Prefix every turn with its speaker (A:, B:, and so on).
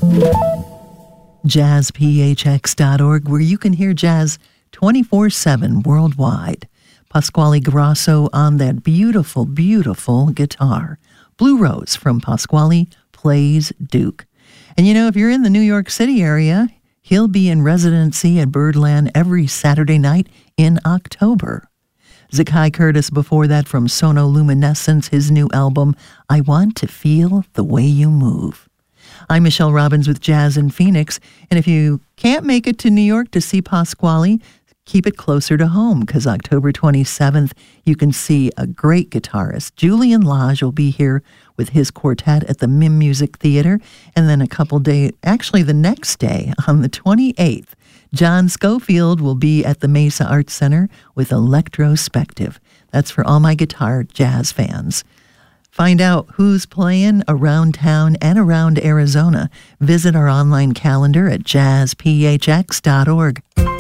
A: jazzphx.org, where you can hear jazz 24/7 worldwide. Pasquale Grasso on that beautiful, beautiful guitar. Blue Rose from Pasquale Plays Duke. And you know, if you're in the New York City area, he'll be in residency at Birdland every Saturday night in October. Zakai Curtis before that from Sonoluminescence, his new album, I Want to Feel the Way You Move. I'm Michelle Robbins with Jazz in Phoenix, and if you can't make it to New York to see Pasquale, keep it closer to home, because October 27th, you can see a great guitarist. Julian Lage will be here with his quartet at the MIM Music Theater, and then the next day, on the 28th, John Schofield will be at the Mesa Arts Center with Electrospective. That's for all my guitar jazz fans. Find out who's playing around town and around Arizona. Visit our online calendar at jazzphx.org.